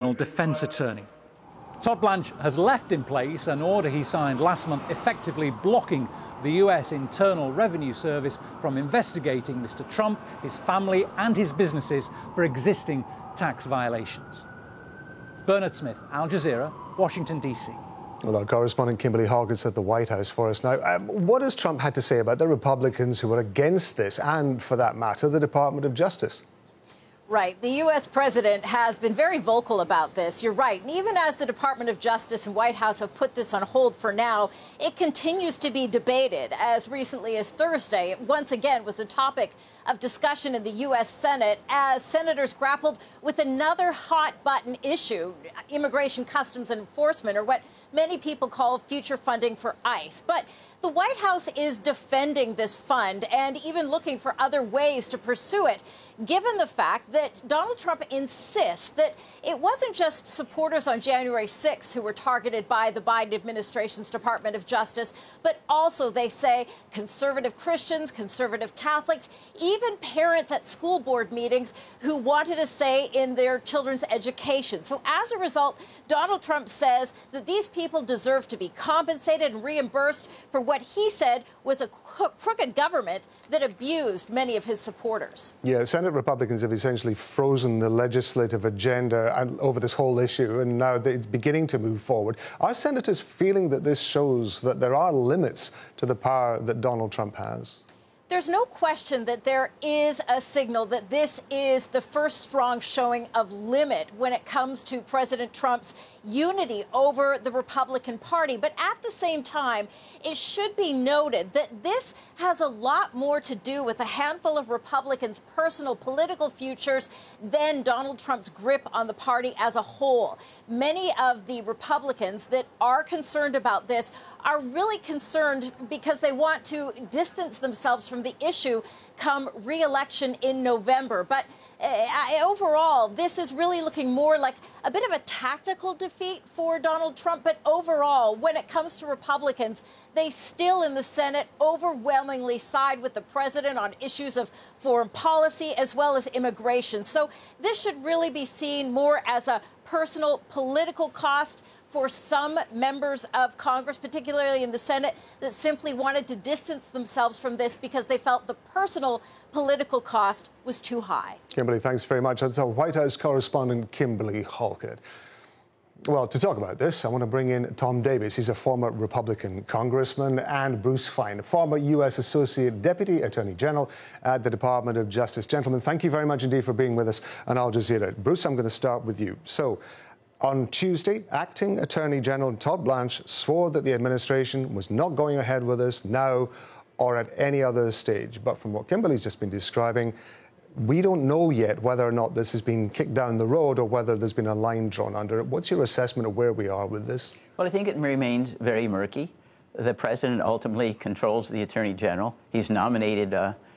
General Defense Attorney. Todd Blanche has left in place an order he signed last month effectively blocking the US Internal Revenue Service from investigating Mr. Trump, his family and his businesses for existing tax violations. Bernard Smith, Al Jazeera, Washington, D.C. Well, our correspondent Kimberly Hawkins at the White House for us now. What has Trump had to say about the Republicans who are against this and, for that matter, the Department of Justice? Right. The U.S. president has been very vocal about this. You're right. And even as the Department of Justice and White House have put this on hold for now, it continues to be debated. As recently as Thursday, it once again was a topic of discussion in the U.S. Senate as senators grappled with another hot-button issue, immigration, customs, and enforcement, or what many people call future funding for ICE. But the White House is defending this fund and even looking for other ways to pursue it, given the fact that Donald Trump insists that it wasn't just supporters on January 6th who were targeted by the Biden administration's Department of Justice, but also, they say, conservative Christians, conservative Catholics, even parents at school board meetings who wanted a say in their children's education. So as a result, Donald Trump says that these people deserve to be compensated and reimbursed for what he said was a crooked government that abused many of his supporters. Yeah, Senate Republicans have essentially frozen the legislative agenda over this whole issue, and now it's beginning to move forward. Are senators feeling that this shows that there are limits to the power that Donald Trump has? There's no question that there is a signal that this is the first strong showing of limit when it comes to President Trump's unity over the Republican Party. But at the same time, it should be noted that this has a lot more to do with a handful of Republicans' personal political futures than Donald Trump's grip on the party as a whole. Many of the Republicans that are concerned about this are really concerned because they want to distance themselves from the issue come re-election in November. But overall, this is really looking more like a bit of a tactical defeat for Donald Trump. But overall, when it comes to Republicans, they still in the Senate overwhelmingly side with the president on issues of foreign policy as well as immigration. So this should really be seen more as a personal political cost for some members of Congress, particularly in the Senate, that simply wanted to distance themselves from this because they felt the personal political cost was too high. Kimberly, thanks very much. That's our White House correspondent, Kimberly Hawkins. Well, to talk about this, I want to bring in Tom Davis. He's a former Republican congressman, and Bruce Fein, former U.S. Associate Deputy Attorney General at the Department of Justice. Gentlemen, thank you very much indeed for being with us on Al Jazeera. Bruce, I'm going to start with you. So, on Tuesday, Acting Attorney General Todd Blanche swore that the administration was not going ahead with this now or at any other stage. But from what Kimberly's just been describing, we don't know yet whether or not this has been kicked down the road or whether there's been a line drawn under it. What's your assessment of where we are with this? Well, I think it remains very murky. The president ultimately controls the attorney general. He's nominated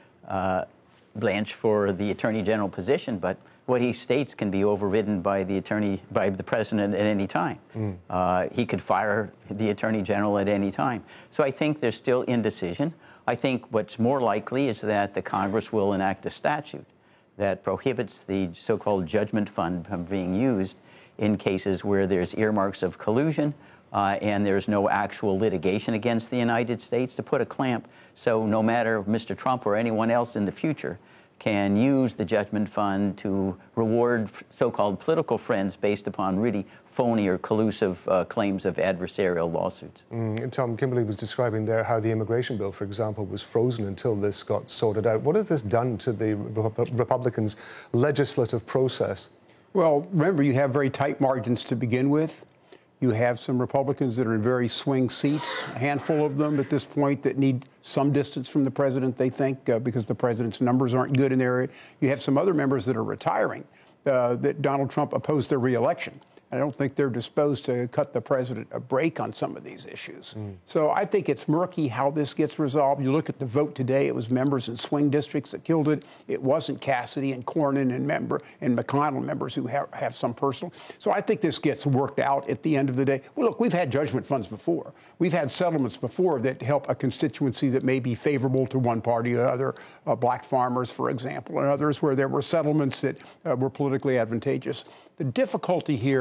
Blanche for the attorney general position, but what he states can be overridden by the president at any time. He could fire the attorney general at any time. So I think there's still indecision. I think what's more likely is that the Congress will enact a statute that prohibits the so-called judgment fund from being used in cases where there's earmarks of collusion and there's no actual litigation against the United States, to put a clamp so no matter Mr. Trump or anyone else in the future can use the judgment fund to reward so-called political friends based upon really phony or collusive claims of adversarial lawsuits. Tom, Kimberly was describing there how the immigration bill, for example, was frozen until this got sorted out. What has this done to the Republicans' legislative process? Well, remember, you have very tight margins to begin with. You have some Republicans that are in very swing seats, a handful of them at this point that need some distance from the president, they think, because the president's numbers aren't good in their area. You have some other members that are retiring that Donald Trump opposed their reelection. I don't think they're disposed to cut the president a break on some of these issues. So I think it's murky how this gets resolved. You look at the vote today, it was members in swing districts that killed it. It wasn't Cassidy and Cornyn and McConnell members who have some personal. So I think this gets worked out at the end of the day. Well, look, we've had judgment funds before. We've had settlements before that help a constituency that may be favorable to one party or other, black farmers, for example, and others where there were settlements that were politically advantageous. The difficulty here